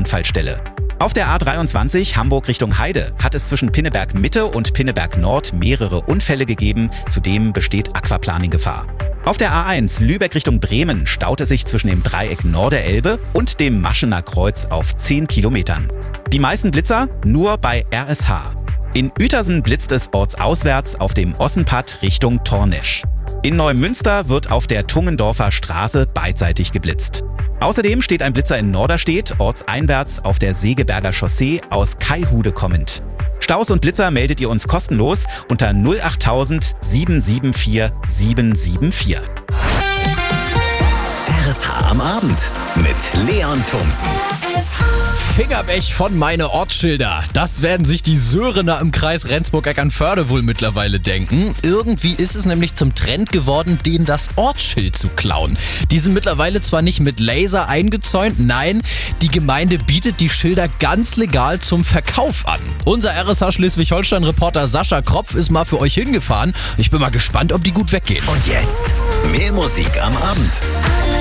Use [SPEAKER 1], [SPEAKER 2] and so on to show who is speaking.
[SPEAKER 1] Unfallstelle. Auf der A23 Hamburg Richtung Heide hat es zwischen Pinneberg Mitte und Pinneberg Nord mehrere Unfälle gegeben. Zudem besteht Aquaplaning-Gefahr. Auf der A1 Lübeck Richtung Bremen staut es sich zwischen dem Dreieck Norderelbe und dem Maschener Kreuz auf 10 Kilometern. Die meisten Blitzer nur bei RSH. In Uetersen blitzt es ortsauswärts auf dem Ossenpad Richtung Tornesch. In Neumünster wird auf der Tungendorfer Straße beidseitig geblitzt. Außerdem steht ein Blitzer in Norderstedt ortseinwärts auf der Segeberger Chaussee aus Kaihude kommend. Staus und Blitzer meldet ihr uns kostenlos unter 08000 774 774.
[SPEAKER 2] RSH am Abend mit Leon Thomsen.
[SPEAKER 3] Finger weg von meine Ortsschilder. Das werden sich die Sörener im Kreis Rendsburg-Eckernförde wohl mittlerweile denken. Irgendwie ist es nämlich zum Trend geworden, denen das Ortsschild zu klauen. Die sind mittlerweile zwar nicht mit Laser eingezäunt, nein, die Gemeinde bietet die Schilder ganz legal zum Verkauf an. Unser RSH Schleswig-Holstein-Reporter Sascha Kropf ist mal für euch hingefahren. Ich bin mal gespannt, ob die gut weggehen.
[SPEAKER 2] Und jetzt mehr Musik am Abend.